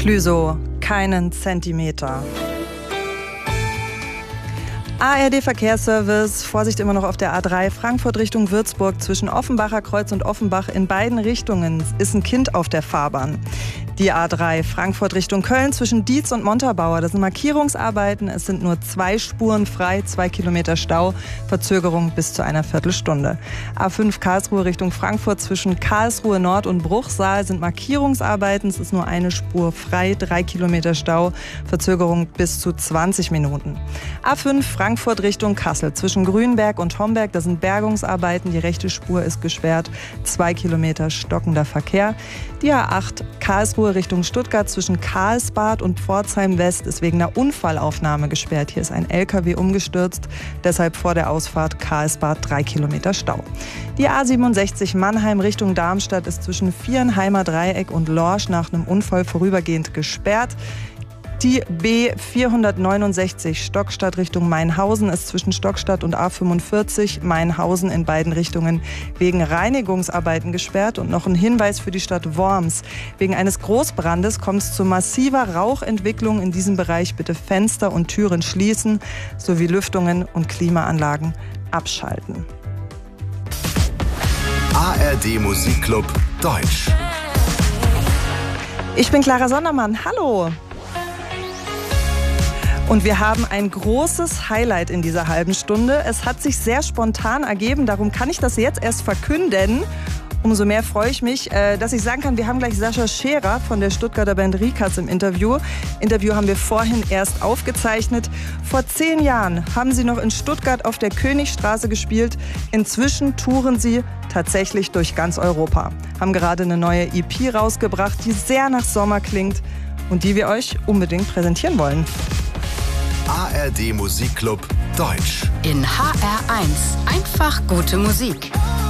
Clüso, keinen Zentimeter. ARD Verkehrsservice, Vorsicht immer noch auf der A3, Frankfurt Richtung Würzburg, zwischen Offenbacher Kreuz und Offenbach in beiden Richtungen ist ein Kind auf der Fahrbahn. Die A3 Frankfurt Richtung Köln zwischen Dietz und Montabaur, das sind Markierungsarbeiten, es sind nur 2 Spuren frei, 2 Kilometer Stau, Verzögerung bis zu einer Viertelstunde. A5 Karlsruhe Richtung Frankfurt zwischen Karlsruhe Nord und Bruchsal sind Markierungsarbeiten, es ist nur eine Spur frei, 3 Kilometer Stau, Verzögerung bis zu 20 Minuten. A5 Frankfurt Richtung Kassel zwischen Grünberg und Homberg, das sind Bergungsarbeiten, die rechte Spur ist gesperrt, 2 Kilometer stockender Verkehr. Die A8 Karlsruhe Richtung Stuttgart zwischen Karlsbad und Pforzheim West ist wegen einer Unfallaufnahme gesperrt. Hier ist ein LKW umgestürzt, deshalb vor der Ausfahrt Karlsbad 3 Kilometer Stau. Die A67 Mannheim Richtung Darmstadt ist zwischen Vierenheimer Dreieck und Lorsch nach einem Unfall vorübergehend gesperrt. Die B469 Stockstadt Richtung Mainhausen ist zwischen Stockstadt und A45 Mainhausen in beiden Richtungen wegen Reinigungsarbeiten gesperrt. Und noch ein Hinweis für die Stadt Worms. Wegen eines Großbrandes kommt es zu massiver Rauchentwicklung in diesem Bereich. Bitte Fenster und Türen schließen sowie Lüftungen und Klimaanlagen abschalten. ARD Musikclub Deutsch. Ich bin Clara Sondermann. Hallo! Und wir haben ein großes Highlight in dieser halben Stunde. Es hat sich sehr spontan ergeben, darum kann ich das jetzt erst verkünden. Umso mehr freue ich mich, dass ich sagen kann, wir haben gleich Sascha Scherer von der Stuttgarter Band Rikas im Interview. Interview haben wir vorhin erst aufgezeichnet. Vor 10 Jahren haben sie noch in Stuttgart auf der Königstraße gespielt. Inzwischen touren sie tatsächlich durch ganz Europa. Haben gerade eine neue EP rausgebracht, die sehr nach Sommer klingt und die wir euch unbedingt präsentieren wollen. ARD Musikclub Deutsch. In HR1 einfach gute Musik.